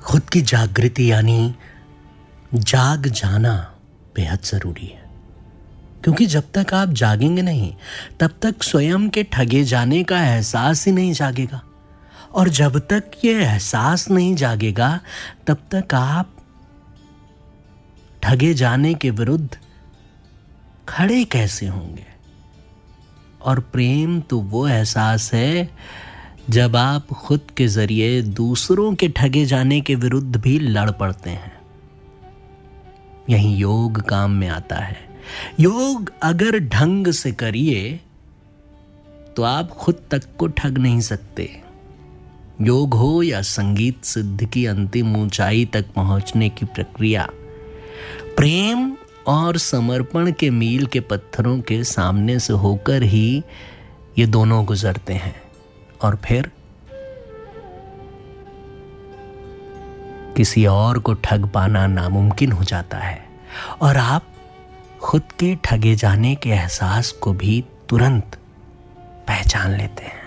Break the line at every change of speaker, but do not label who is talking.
खुद की जागृति यानी जाग जाना बेहद ज़रूरी है, क्योंकि जब तक आप जागेंगे नहीं तब तक स्वयं के ठगे जाने का एहसास ही नहीं जागेगा, और जब तक ये एहसास नहीं जागेगा तब तक आप ठगे जाने के विरुद्ध खड़े कैसे होंगे। और प्रेम तो वो एहसास है जब आप खुद के जरिए दूसरों के ठगे जाने के विरुद्ध भी लड़ पड़ते हैं। यही योग काम में आता है। योग अगर ढंग से करिए तो आप खुद तक को ठग नहीं सकते। योग हो या संगीत सिद्ध की अंतिम ऊंचाई तक पहुंचने की प्रक्रिया, प्रेम और समर्पण के मील के पत्थरों के सामने से होकर ही ये दोनों गुजरते हैं, और फिर किसी और को ठग पाना नामुमकिन हो जाता है, और आप खुद के ठगे जाने के एहसास को भी तुरंत पहचान लेते हैं।